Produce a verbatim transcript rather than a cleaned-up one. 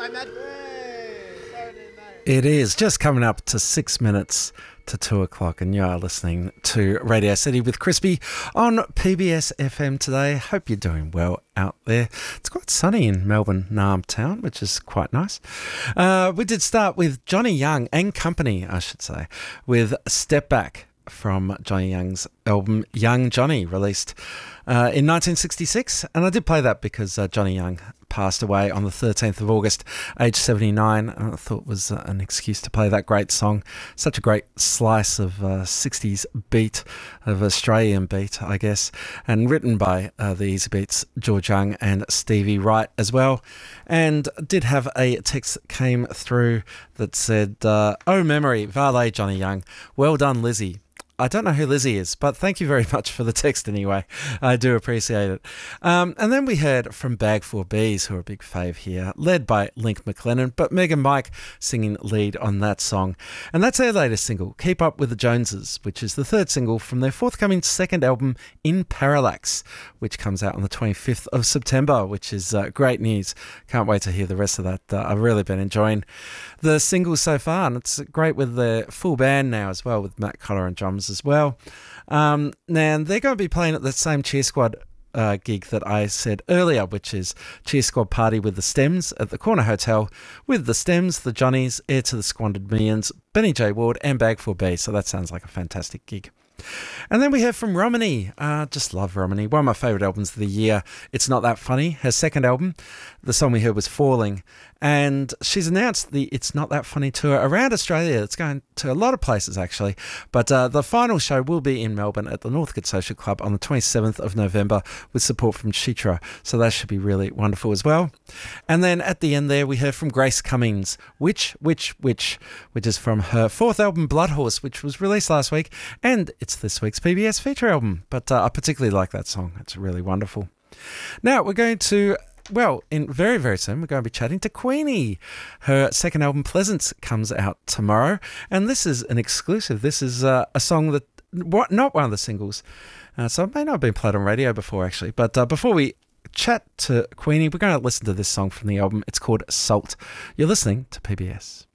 It is just coming up to six minutes to two o'clock, and you are listening to Radio City with Crispy on P B S F M today. Hope you're doing well out there. It's quite sunny in Melbourne, Naarm town, which is quite nice. Uh, we did start with Johnny Young and Company, I should say, with Step Back from Johnny Young's album Young Johnny, released uh, in nineteen sixty-six. And I did play that because uh, Johnny Young passed away on the thirteenth of August, age seventy-nine, and I thought it was uh, an excuse to play that great song. Such a great slice of uh, sixties beat, of Australian beat, I guess, and written by uh, the Easy Beats, George Young and Stevie Wright as well. And did have a text that came through that said, uh, "Oh, memory, valet Johnny Young. Well done, Lizzie." I don't know who Lizzie is, but thank you very much for the text anyway. I do appreciate it. Um, and then we heard from Bag four Bees, who are a big fave here, led by Link McLennan, but Meg and Mike singing lead on that song. And that's their latest single, Keep Up With the Joneses, which is the third single from their forthcoming second album, In Parallax, which comes out on the twenty-fifth of September, which is uh, great news. Can't wait to hear the rest of that. Uh, I've really been enjoying the singles so far, and it's great with the full band now as well, with Matt Cotter and drums as well. Um, now, they're going to be playing at the same Cheer Squad uh, gig that I said earlier, which is Cheer Squad Party with the Stems at the Corner Hotel, with the Stems, the Johnnies, Heir to the Squandered Millions, Benny J. Ward, and Bag four B. So that sounds like a fantastic gig. And then we hear from Romany. Uh, just love Romany. One of my favourite albums of the year. It's Not That Funny, her second album. The song we heard was Falling. And she's announced the It's Not That Funny tour around Australia. It's going to a lot of places, actually. But uh, the final show will be in Melbourne at the Northcote Social Club on the twenty-seventh of November with support from Shitra. So that should be really wonderful as well. And then at the end there, we heard from Grace Cummings, Which, Which, Which, which is from her fourth album, Blood Horse, which was released last week. And it's this week's P B S feature album. But uh, I particularly like that song. It's really wonderful. Now, we're going to... Well, in very, very soon, we're going to be chatting to Queenie. Her second album, Pleasance, comes out tomorrow. And this is an exclusive. This is uh, a song that, what, not one of the singles. Uh, so it may not have been played on radio before, actually. But uh, before we chat to Queenie, we're going to listen to this song from the album. It's called Salt. You're listening to P B S.